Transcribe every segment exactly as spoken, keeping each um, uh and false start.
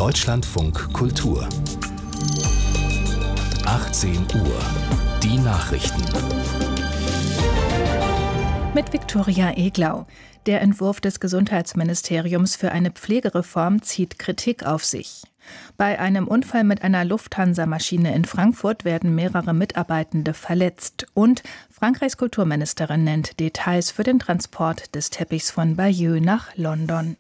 Deutschlandfunk Kultur. achtzehn Uhr. Die Nachrichten. Mit Viktoria Eglau. Der Entwurf des Gesundheitsministeriums für eine Pflegereform zieht Kritik auf sich. Bei einem Unfall mit einer Lufthansa-Maschine in Frankfurt werden mehrere Mitarbeitende verletzt. Und Frankreichs Kulturministerin nennt Details für den Transport des Teppichs von Bayeux nach London.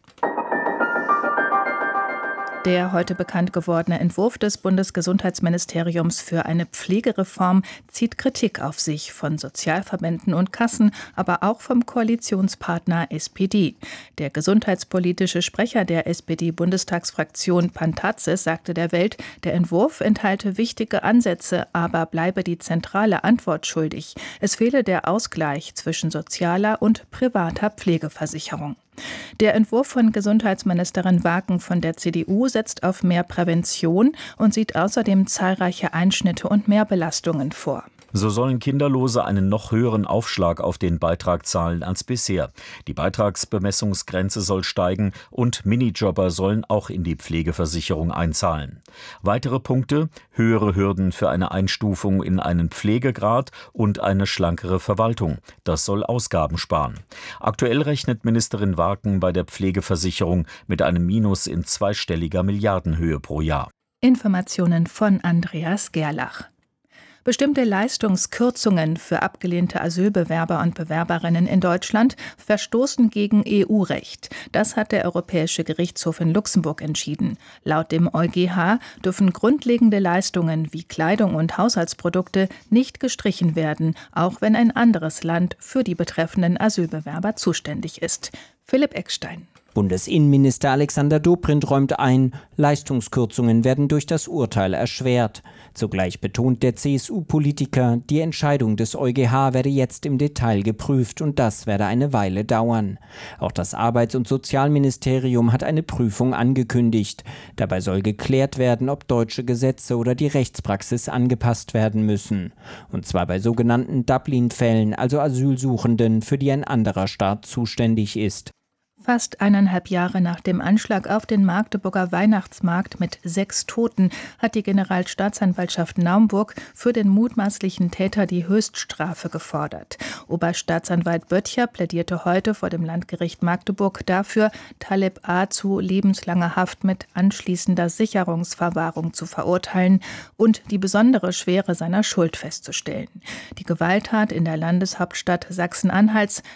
Der heute bekannt gewordene Entwurf des Bundesgesundheitsministeriums für eine Pflegereform zieht Kritik auf sich von Sozialverbänden und Kassen, aber auch vom Koalitionspartner S P D. Der gesundheitspolitische Sprecher der S P D-Bundestagsfraktion Pantazis sagte der Welt, der Entwurf enthalte wichtige Ansätze, aber bleibe die zentrale Antwort schuldig. Es fehle der Ausgleich zwischen sozialer und privater Pflegeversicherung. Der Entwurf von Gesundheitsministerin Waken von der C D U setzt auf mehr Prävention und sieht außerdem zahlreiche Einschnitte und Mehrbelastungen vor. So sollen Kinderlose einen noch höheren Aufschlag auf den Beitrag zahlen als bisher. Die Beitragsbemessungsgrenze soll steigen und Minijobber sollen auch in die Pflegeversicherung einzahlen. Weitere Punkte: höhere Hürden für eine Einstufung in einen Pflegegrad und eine schlankere Verwaltung. Das soll Ausgaben sparen. Aktuell rechnet Ministerin Waken bei der Pflegeversicherung mit einem Minus in zweistelliger Milliardenhöhe pro Jahr. Informationen von Andreas Gerlach. Bestimmte Leistungskürzungen für abgelehnte Asylbewerber und Bewerberinnen in Deutschland verstoßen gegen E U-Recht. Das hat der Europäische Gerichtshof in Luxemburg entschieden. Laut dem EuGH dürfen grundlegende Leistungen wie Kleidung und Haushaltsprodukte nicht gestrichen werden, auch wenn ein anderes Land für die betreffenden Asylbewerber zuständig ist. Philipp Eckstein. Bundesinnenminister Alexander Dobrindt räumt ein, Leistungskürzungen werden durch das Urteil erschwert. Zugleich betont der C S U-Politiker, die Entscheidung des EuGH werde jetzt im Detail geprüft und das werde eine Weile dauern. Auch das Arbeits- und Sozialministerium hat eine Prüfung angekündigt. Dabei soll geklärt werden, ob deutsche Gesetze oder die Rechtspraxis angepasst werden müssen. Und zwar bei sogenannten Dublin-Fällen, also Asylsuchenden, für die ein anderer Staat zuständig ist. Fast eineinhalb Jahre nach dem Anschlag auf den Magdeburger Weihnachtsmarkt mit sechs Toten hat die Generalstaatsanwaltschaft Naumburg für den mutmaßlichen Täter die Höchststrafe gefordert. Oberstaatsanwalt Böttcher plädierte heute vor dem Landgericht Magdeburg dafür, Taleb A. zu lebenslanger Haft mit anschließender Sicherungsverwahrung zu verurteilen und die besondere Schwere seiner Schuld festzustellen. Die Gewalttat in der Landeshauptstadt Sachsen-Anhalts